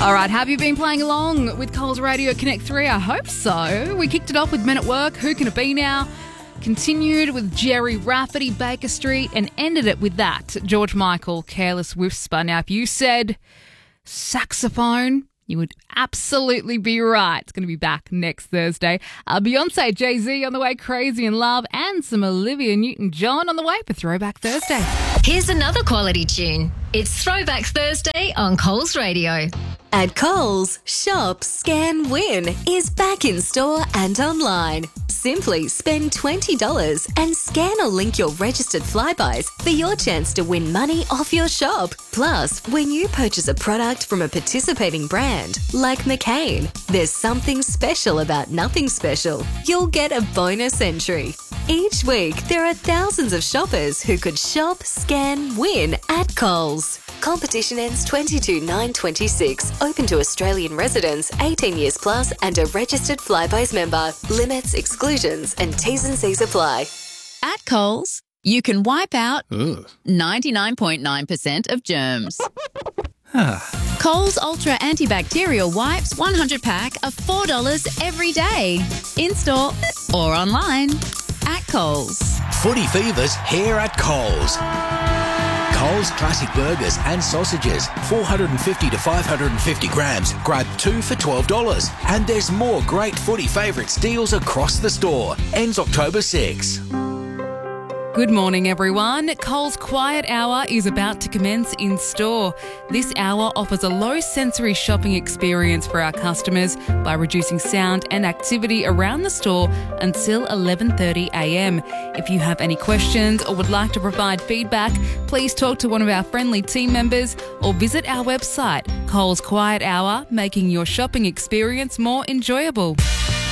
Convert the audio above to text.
All right, have you been playing along with Coles Radio Connect 3? I hope so. We kicked it off with Men at Work, Who Can It Be Now? Continued with Jerry Rafferty, Baker Street, and ended it with that, George Michael, Careless Whisper. Now, if you said saxophone, you would absolutely be right. It's going to be back next Thursday. Beyonce, Jay-Z on the way, Crazy in Love, and some Olivia Newton-John on the way for Throwback Thursday. Here's another quality tune. It's Throwback Thursday on Coles Radio. At Coles, Shop, Scan, Win is back in store and online. Simply spend $20 and scan or link your registered Flybuys for your chance to win money off your shop. Plus, when you purchase a product from a participating brand like McCain, there's something special about nothing special. You'll get a bonus entry. Each week, there are thousands of shoppers who could shop, scan, win at Coles. Competition ends 22/9/26. Open to Australian residents, 18 years plus and a registered Flybuys member. Limits, exclusions and T's and C's apply. At Coles, you can wipe out 99.9% of germs. Coles Ultra Antibacterial Wipes 100 pack are $4 every day. In-store or online at Coles. Footy Fever's here at Coles. Coles Classic Burgers and Sausages, 450 to 550 grams. Grab 2 for $12. And there's more great footy favourites deals across the store. Ends October 6. Good morning, everyone. Coles Quiet Hour is about to commence in store. This hour offers a low-sensory shopping experience for our customers by reducing sound and activity around the store until 11:30 a.m. If you have any questions or would like to provide feedback, please talk to one of our friendly team members or visit our website, Coles Quiet Hour, making your shopping experience more enjoyable.